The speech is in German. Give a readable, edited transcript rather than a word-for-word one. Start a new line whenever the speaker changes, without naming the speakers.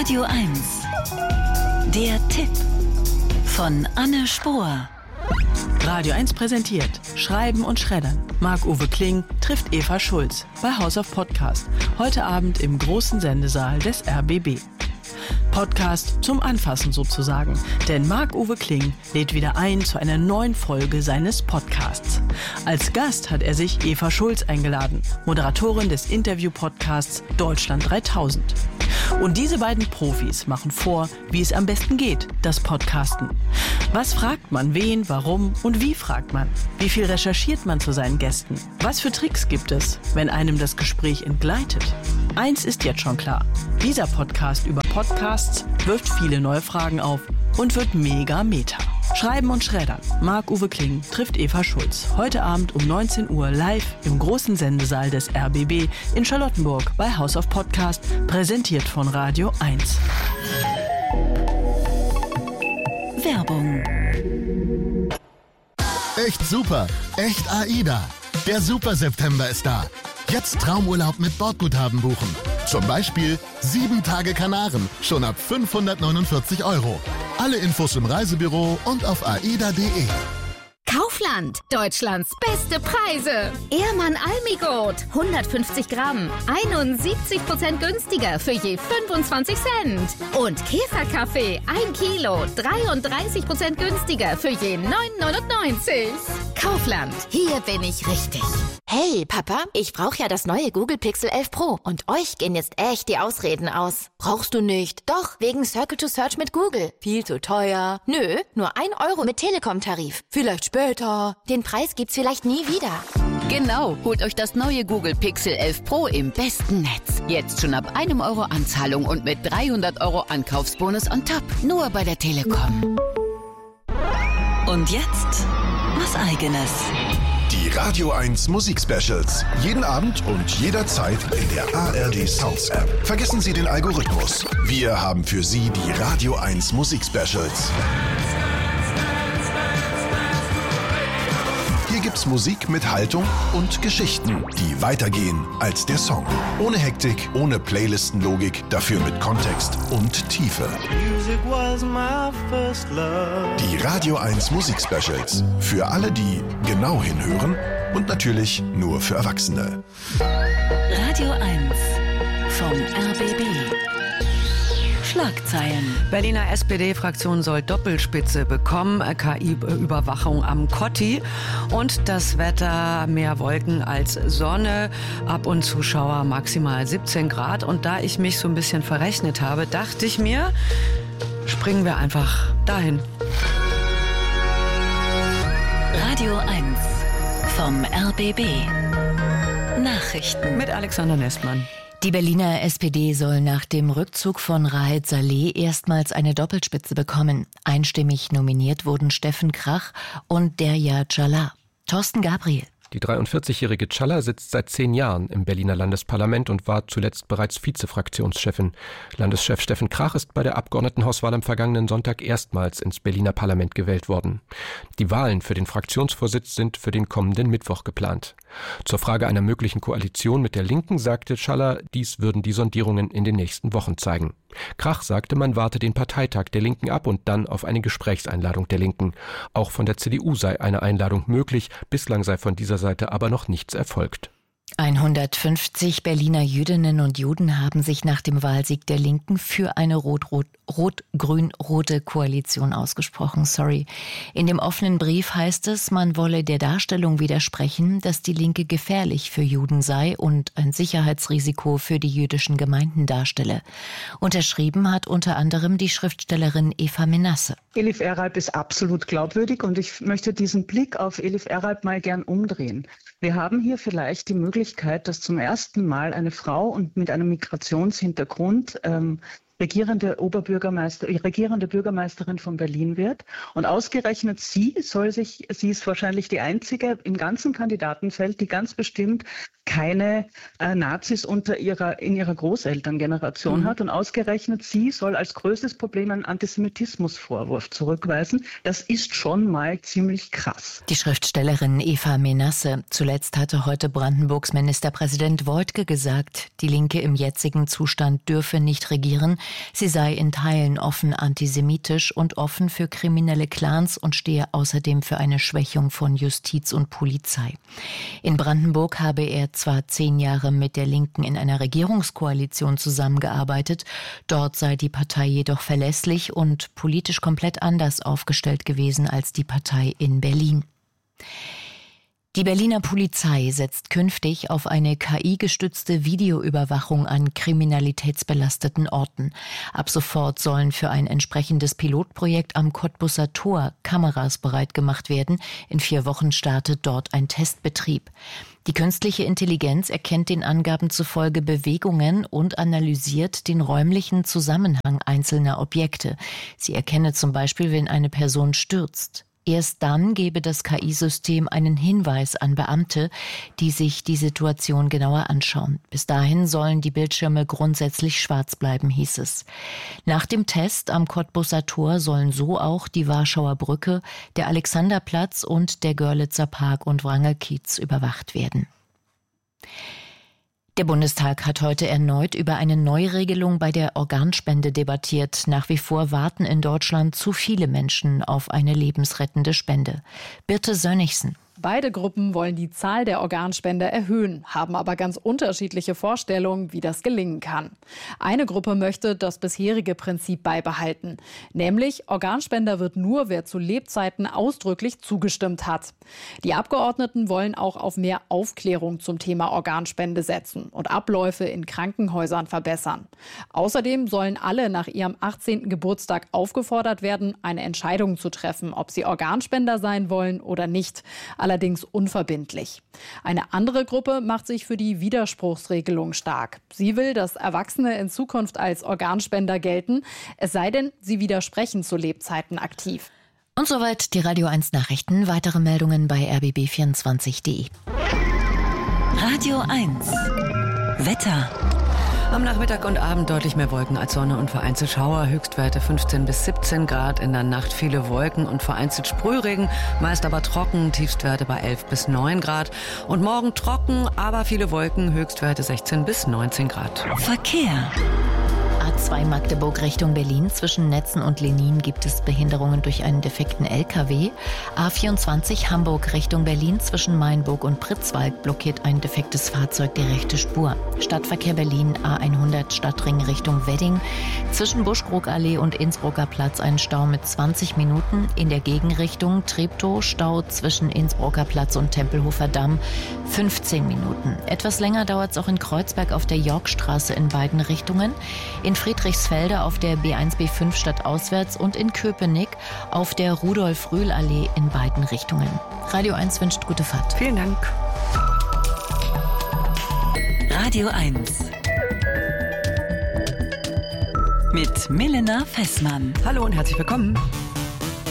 Radio 1. Der Tipp von Anne Spohr.
Radio 1 präsentiert Schreiben und Schreddern. Marc-Uwe Kling trifft Eva Schulz bei House of Podcast. Heute Abend im großen Sendesaal des RBB. Podcast zum Anfassen sozusagen, denn Marc-Uwe Kling lädt wieder ein zu einer neuen Folge seines Podcasts. Als Gast hat er sich Eva Schulz eingeladen, Moderatorin des Interview-Podcasts Deutschland 3000. Und diese beiden Profis machen vor, wie es am besten geht, das Podcasten. Was fragt man, wen, warum und wie fragt man? Wie viel recherchiert man zu seinen Gästen? Was für Tricks gibt es, wenn einem das Gespräch entgleitet? Eins ist jetzt schon klar: Dieser Podcast über Podcasts wirft viele neue Fragen auf und wird mega meta. Schreiben und Schreddern. Marc-Uwe Kling trifft Eva Schulz. Heute Abend um 19 Uhr live im großen Sendesaal des RBB in Charlottenburg bei House of Podcast, präsentiert von Radio 1.
Werbung.
Echt super, echt AIDA. Der Super September ist da. Jetzt Traumurlaub mit Bordguthaben buchen. Zum Beispiel 7 Tage Kanaren, schon ab 549 €. Alle Infos im Reisebüro und auf aida.de.
Kaufland, Deutschlands beste Preise. Ehrmann Almigot, 150 Gramm, 71% günstiger für je 25 Cent. Und Käferkaffee, 1 Kilo, 33% günstiger für je 9,99 €. Kaufland, hier bin ich richtig.
Hey, Papa, ich brauche ja das neue Google Pixel 11 Pro und euch gehen jetzt echt die Ausreden aus. Brauchst du nicht? Doch, wegen Circle to Search mit Google. Viel zu teuer. Nö, nur 1 € mit Telekom-Tarif. Vielleicht später. Den Preis gibt's vielleicht nie wieder.
Genau, holt euch das neue Google Pixel 11 Pro im besten Netz. Jetzt schon ab 1 € Anzahlung und mit 300 € Ankaufsbonus on top. Nur bei der Telekom.
Und jetzt was Eigenes.
Die Radio 1 Musik-Specials. Jeden Abend und jederzeit in der ARD Sounds App. Vergessen Sie den Algorithmus. Wir haben für Sie die Radio 1 Musik-Specials. Hier gibt's Musik mit Haltung und Geschichten, die weitergehen als der Song. Ohne Hektik, ohne Playlistenlogik, dafür mit Kontext und Tiefe. Die Radio 1 Musik-Specials. Für alle, die genau hinhören und natürlich nur für Erwachsene.
Radio 1 vom RBB. Schlagzeilen.
Berliner SPD-Fraktion soll Doppelspitze bekommen, KI-Überwachung am Kotti und das Wetter mehr Wolken als Sonne, ab und zu Schauer, maximal 17 Grad. Und da ich mich so ein bisschen verrechnet habe, dachte ich mir, springen wir einfach dahin.
Radio 1 vom RBB. Nachrichten
Mit Alexander Nestmann.
Die Berliner SPD soll nach dem Rückzug von Rahed Saleh erstmals eine Doppelspitze bekommen. Einstimmig nominiert wurden Steffen Krach und Derya Cala. Thorsten Gabriel.
Die 43-jährige Cala sitzt seit 10 Jahren im Berliner Landesparlament und war zuletzt bereits Vize-Fraktionschefin. Landeschef Steffen Krach ist bei der Abgeordnetenhauswahl am vergangenen Sonntag erstmals ins Berliner Parlament gewählt worden. Die Wahlen für den Fraktionsvorsitz sind für den kommenden Mittwoch geplant. Zur Frage einer möglichen Koalition mit der Linken sagte Cala, dies würden die Sondierungen in den nächsten Wochen zeigen. Krach sagte, man warte den Parteitag der Linken ab und dann auf eine Gesprächseinladung der Linken. Auch von der CDU sei eine Einladung möglich, bislang sei von dieser Seite aber noch nichts erfolgt.
150 Berliner Jüdinnen und Juden haben sich nach dem Wahlsieg der Linken für eine rot-grün-rote Koalition ausgesprochen. In dem offenen Brief heißt es, man wolle der Darstellung widersprechen, dass die Linke gefährlich für Juden sei und ein Sicherheitsrisiko für die jüdischen Gemeinden darstelle. Unterschrieben hat unter anderem die Schriftstellerin Eva Menasse.
Elif Eralp ist absolut glaubwürdig und ich möchte diesen Blick auf Elif Eralp mal gern umdrehen. Wir haben hier vielleicht die Möglichkeit, dass zum ersten Mal eine Frau und mit einem Migrationshintergrund regierende Bürgermeisterin von Berlin wird. Und ausgerechnet sie ist wahrscheinlich die einzige im ganzen Kandidatenfeld, die ganz bestimmt keine Nazis in ihrer Großelterngeneration hat. Und ausgerechnet sie soll als größtes Problem einen Antisemitismusvorwurf zurückweisen. Das ist schon mal ziemlich krass.
Die Schriftstellerin Eva Menasse. Zuletzt hatte heute Brandenburgs Ministerpräsident Woidke gesagt, die Linke im jetzigen Zustand dürfe nicht regieren. Sie sei in Teilen offen antisemitisch und offen für kriminelle Clans und stehe außerdem für eine Schwächung von Justiz und Polizei. In Brandenburg habe er zwar 10 Jahre mit der Linken in einer Regierungskoalition zusammengearbeitet, dort sei die Partei jedoch verlässlich und politisch komplett anders aufgestellt gewesen als die Partei in Berlin. Die Berliner Polizei setzt künftig auf eine KI-gestützte Videoüberwachung an kriminalitätsbelasteten Orten. Ab sofort sollen für ein entsprechendes Pilotprojekt am Cottbuser Tor Kameras bereit gemacht werden. In 4 Wochen startet dort ein Testbetrieb. Die künstliche Intelligenz erkennt den Angaben zufolge Bewegungen und analysiert den räumlichen Zusammenhang einzelner Objekte. Sie erkenne zum Beispiel, wenn eine Person stürzt. Erst dann gebe das KI-System einen Hinweis an Beamte, die sich die Situation genauer anschauen. Bis dahin sollen die Bildschirme grundsätzlich schwarz bleiben, hieß es. Nach dem Test am Cottbuser Tor sollen so auch die Warschauer Brücke, der Alexanderplatz und der Görlitzer Park und Wrangelkiez überwacht werden. Der Bundestag hat heute erneut über eine Neuregelung bei der Organspende debattiert. Nach wie vor warten in Deutschland zu viele Menschen auf eine lebensrettende Spende. Birte Sönnigsen.
Beide Gruppen wollen die Zahl der Organspender erhöhen, haben aber ganz unterschiedliche Vorstellungen, wie das gelingen kann. Eine Gruppe möchte das bisherige Prinzip beibehalten, nämlich Organspender wird nur, wer zu Lebzeiten ausdrücklich zugestimmt hat. Die Abgeordneten wollen auch auf mehr Aufklärung zum Thema Organspende setzen und Abläufe in Krankenhäusern verbessern. Außerdem sollen alle nach ihrem 18. Geburtstag aufgefordert werden, eine Entscheidung zu treffen, ob sie Organspender sein wollen oder nicht. Allerdings unverbindlich. Eine andere Gruppe macht sich für die Widerspruchsregelung stark. Sie will, dass Erwachsene in Zukunft als Organspender gelten, es sei denn, sie widersprechen zu Lebzeiten aktiv.
Und soweit die Radio 1 Nachrichten. Weitere Meldungen bei rbb24.de.
Radio 1 Wetter.
Am Nachmittag und Abend deutlich mehr Wolken als Sonne und vereinzelt Schauer. Höchstwerte 15 bis 17 Grad. In der Nacht viele Wolken und vereinzelt Sprühregen. Meist aber trocken. Tiefstwerte bei 11 bis 9 Grad. Und morgen trocken, aber viele Wolken. Höchstwerte 16 bis 19 Grad.
Verkehr.
A2 Magdeburg Richtung Berlin. Zwischen Netzen und Lenin gibt es Behinderungen durch einen defekten LKW. A24 Hamburg Richtung Berlin. Zwischen Mainburg und Pritzwalk blockiert ein defektes Fahrzeug die rechte Spur. Stadtverkehr Berlin A100 Stadtring Richtung Wedding. Zwischen Buschkrugallee und Innsbrucker Platz ein Stau mit 20 Minuten. In der Gegenrichtung Treptow Stau zwischen Innsbrucker Platz und Tempelhofer Damm 15 Minuten. Etwas länger dauert es auch in Kreuzberg auf der Yorkstraße in beiden Richtungen. In Friedrichsfelde auf der B1-B5 stadtauswärts und in Köpenick auf der Rudolf-Rühl-Allee in beiden Richtungen. Radio 1 wünscht gute Fahrt.
Vielen Dank.
Radio 1 mit Milena Fessmann.
Hallo und herzlich willkommen.